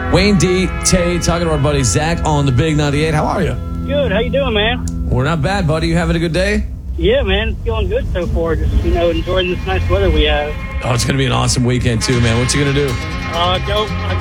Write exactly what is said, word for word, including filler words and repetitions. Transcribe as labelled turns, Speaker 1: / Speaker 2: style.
Speaker 1: Wayne D. Tay talking to our buddy Zach on the Big ninety-eight. How are you?
Speaker 2: Good. How you doing, man?
Speaker 1: We're not bad, buddy. You having a good day?
Speaker 2: Yeah, man. Feeling good so far. Just, you know, enjoying this nice weather we have.
Speaker 1: Oh, it's going to be an awesome weekend, too, man. What you going to do?
Speaker 2: Uh, go, I